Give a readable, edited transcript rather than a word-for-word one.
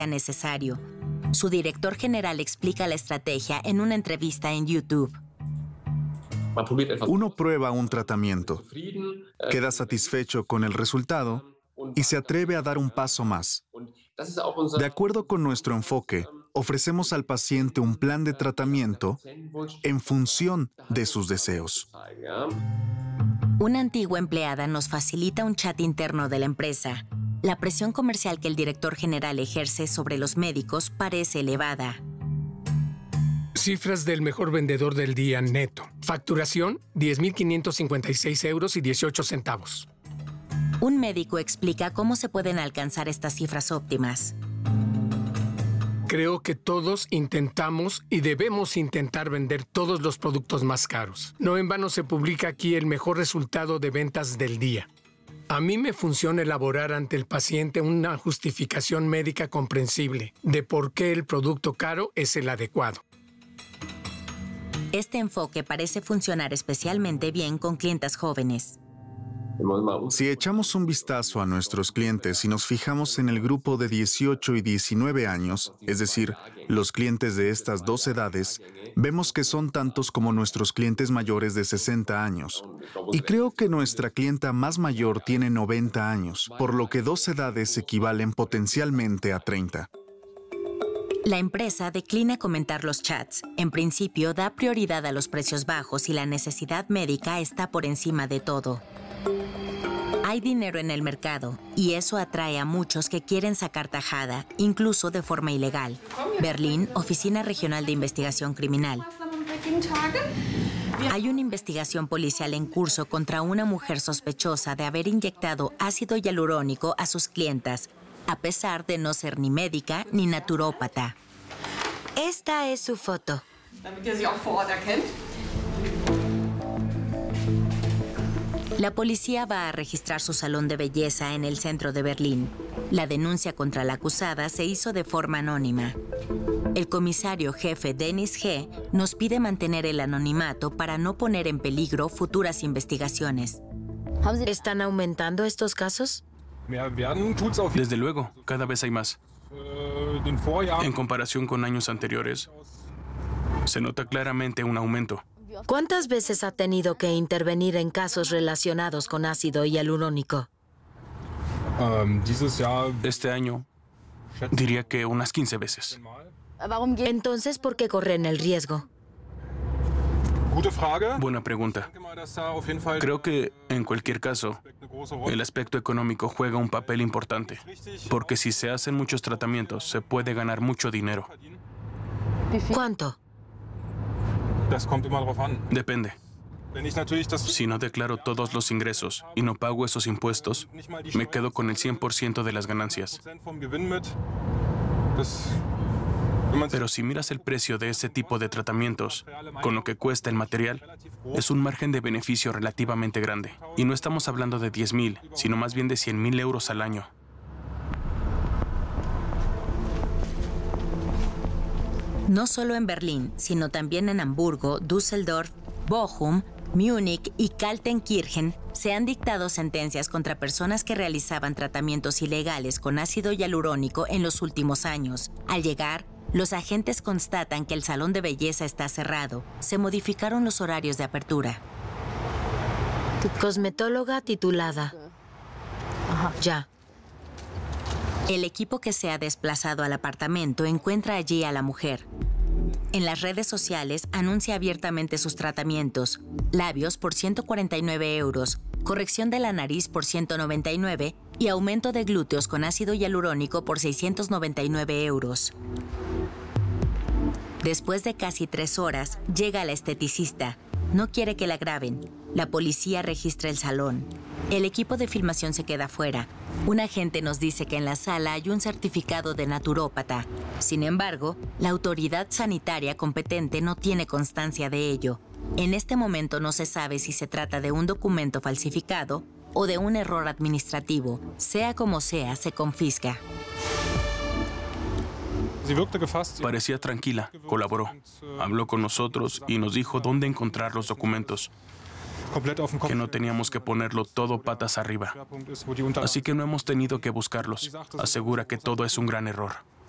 necesario. Su director general explica la estrategia en una entrevista en YouTube. Uno prueba un tratamiento, queda satisfecho con el resultado y se atreve a dar un paso más. De acuerdo con nuestro enfoque, ofrecemos al paciente un plan de tratamiento en función de sus deseos. Una antigua empleada nos facilita un chat interno de la empresa. La presión comercial que el director general ejerce sobre los médicos parece elevada. Cifras del mejor vendedor del día neto. Facturación, 10.556 euros y 18 centavos. Un médico explica cómo se pueden alcanzar estas cifras óptimas. Creo que todos intentamos y debemos intentar vender todos los productos más caros. No en vano se publica aquí el mejor resultado de ventas del día. A mí me funciona elaborar ante el paciente una justificación médica comprensible de por qué el producto caro es el adecuado. Este enfoque parece funcionar especialmente bien con clientes jóvenes. Si echamos un vistazo a nuestros clientes y nos fijamos en el grupo de 18 y 19 años, es decir, los clientes de estas dos edades, vemos que son tantos como nuestros clientes mayores de 60 años. Y creo que nuestra clienta más mayor tiene 90 años, por lo que dos edades equivalen potencialmente a 30. La empresa declina comentar los chats. En principio, da prioridad a los precios bajos y la necesidad médica está por encima de todo. Hay dinero en el mercado y eso atrae a muchos que quieren sacar tajada, incluso de forma ilegal. Berlín, Oficina Regional de Investigación Criminal. Hay una investigación policial en curso contra una mujer sospechosa de haber inyectado ácido hialurónico a sus clientas, a pesar de no ser ni médica ni naturópata. Esta es su foto. La policía va a registrar su salón de belleza en el centro de Berlín. La denuncia contra la acusada se hizo de forma anónima. El comisario jefe Dennis G. nos pide mantener el anonimato para no poner en peligro futuras investigaciones. ¿Están aumentando estos casos? Desde luego, cada vez hay más. En comparación con años anteriores, se nota claramente un aumento. ¿Cuántas veces ha tenido que intervenir en casos relacionados con ácido hialurónico? Este año, diría que unas 15 veces. Entonces, ¿por qué corren el riesgo? Buena pregunta. Creo que, en cualquier caso, el aspecto económico juega un papel importante, porque si se hacen muchos tratamientos, se puede ganar mucho dinero. ¿Cuánto? Depende. Si no declaro todos los ingresos y no pago esos impuestos, me quedo con el 100% de las ganancias. Pero si miras el precio de ese tipo de tratamientos, con lo que cuesta el material, es un margen de beneficio relativamente grande. Y no estamos hablando de 10.000, sino más bien de 100.000 euros al año. No solo en Berlín, sino también en Hamburgo, Düsseldorf, Bochum, Múnich y Kaltenkirchen se han dictado sentencias contra personas que realizaban tratamientos ilegales con ácido hialurónico en los últimos años. Al llegar, los agentes constatan que el salón de belleza está cerrado. Se modificaron los horarios de apertura. Cosmetóloga titulada. Ya. El equipo que se ha desplazado al apartamento encuentra allí a la mujer. En las redes sociales anuncia abiertamente sus tratamientos: labios por 149 euros, corrección de la nariz por 199 y aumento de glúteos con ácido hialurónico por 699 euros. Después de casi 3 horas, llega la esteticista. No quiere que la graben. La policía registra el salón. El equipo de filmación se queda fuera. Un agente nos dice que en la sala hay un certificado de naturópata. Sin embargo, la autoridad sanitaria competente no tiene constancia de ello. En este momento no se sabe si se trata de un documento falsificado o de un error administrativo. Sea como sea, se confisca. Parecía tranquila, colaboró. Habló con nosotros y nos dijo dónde encontrar los documentos. Que no teníamos que ponerlo todo patas arriba. Así que no hemos tenido que buscarlos. Asegura que todo es un gran error.